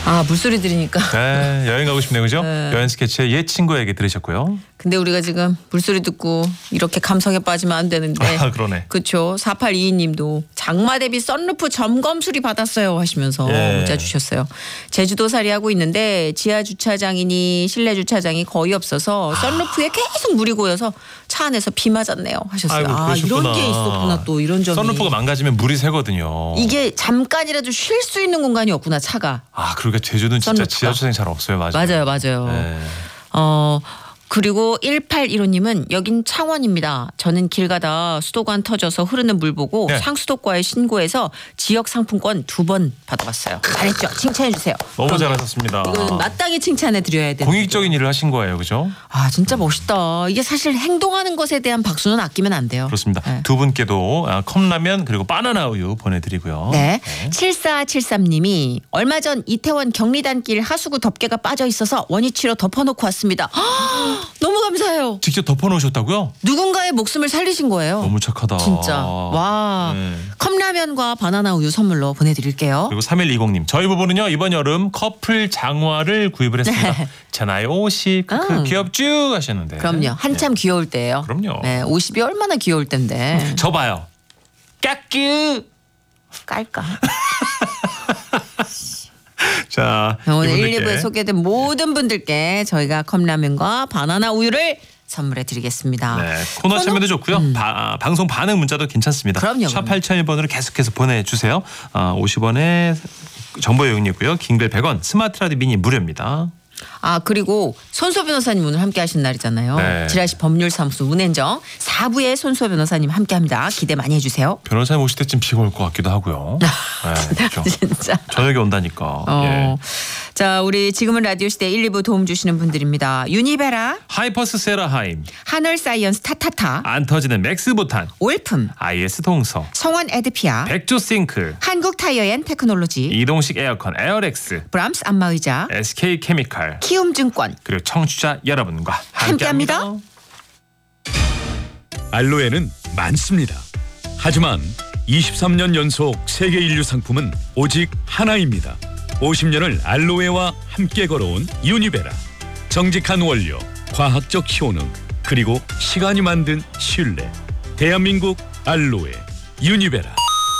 아, 물소리 들으니까. 네, 여행 가고 싶네요, 그죠? 네. 여행 스케치의 옛 친구에게 들으셨고요. 근데 우리가 지금 물소리 듣고 이렇게 감성에 빠지면 안 되는데. 아, 그러네. 그렇죠. 4822님도 장마 대비 썬루프 점검 수리 받았어요 하시면서 예. 문자 주셨어요. 제주도살이 하고 있는데 지하 주차장이니 실내 주차장이 거의 없어서 썬루프에 계속 물이 고여서 차 안에서 비 맞았네요 하셨어요. 아이고, 아, 그러셨구나. 이런 게 있었구나. 또 이런 점이. 썬루프가 망가지면 물이 새거든요. 이게 잠깐이라도 쉴 수 있는 공간이 없구나 차가. 아, 그러니까 제주도는 진짜 썬루프가. 지하 주차장이 잘 없어요. 맞아요. 맞아요. 네. 그리고 1815님은 여긴 창원입니다. 저는 길 가다 수도관 터져서 흐르는 물 보고 네. 상수도과에 신고해서 지역 상품권 2번 받아봤어요. 잘했죠? 칭찬해 주세요. 너무 잘하셨습니다. 이거는 마땅히 칭찬해 드려야 되는. 공익적인 일을 하신 거예요, 그죠? 아, 진짜 멋있다. 이게 사실 행동하는 것에 대한 박수는 아끼면 안 돼요. 그렇습니다. 네. 두 분께도 컵라면 그리고 바나나 우유 보내드리고요. 네. 7473님이 얼마 전 이태원 경리단길 하수구 덮개가 빠져 있어서 원위치로 덮어놓고 왔습니다. 너무 감사해요. 직접 덮어놓으셨다고요? 누군가의 목숨을 살리신 거예요. 너무 착하다. 진짜. 와. 네. 컵라면과 바나나 우유 선물로 보내드릴게요. 그리고 3120님, 저희 부부는요 이번 여름 커플 장화를 구입을 했습니다. 잖아요, 옷이 귀엽죠 하셨는데. 그럼요. 한참 귀여울 때예요. 그럼요. 네, 50이 얼마나 귀여울 때인데. 저 봐요. 까끼. 깔까. 자, 오늘 이분들께 1, 2부에 소개된 모든 분들께 저희가 컵라면과 바나나 우유를 선물해 드리겠습니다. 네, 코너 참여도 좋고요. 방송 반응 문자도 괜찮습니다. 그럼요. 샵 8001번으로 계속해서 보내주세요. 50원의 정보 이용료고요. 킹벨 100원, 스마트 라디오 미니 무료입니다. 아, 그리고 손수호 변호사님 오늘 함께 하신 날이잖아요. 네. 지라시 법률사무소 운행정 4부에 손수호 변호사님 함께합니다. 기대 많이 해주세요. 변호사님 오실 때쯤 비가 올 것 같기도 하고요. 네, 그렇죠. 진짜. 저녁에 온다니까. 예. 자, 우리 지금은 라디오 시대 1, 2부 도움 주시는 분들입니다. 유니베라, 하이퍼스 세라하임, 하늘 사이언스 타타타, 안 터지는 맥스부탄, 올품, IS 동서, 성원 에드피아, 백조 싱크, 한국 타이어 앤 테크놀로지, 이동식 에어컨 에어렉스, 브람스 안마의자, SK 케미칼, 키움증권 그리고 청취자 여러분과 함께합니다. 함께합니다. 알로에는 많습니다. 하지만 23년 연속 세계 인류 상품은 오직 하나입니다. 50년을 알로에와 함께 걸어온 유니베라. 정직한 원료, 과학적 효능, 그리고 시간이 만든 신뢰. 대한민국 알로에 유니베라.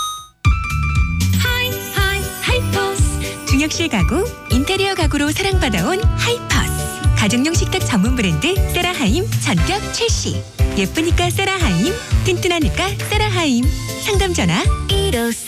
하이퍼스 중역실 가구, 인테리어 가구로 사랑받아온 하이퍼스. 가정용 식탁 전문 브랜드 세라하임 전격 출시. 예쁘니까 세라하임, 튼튼하니까 세라하임. 상담 전화 154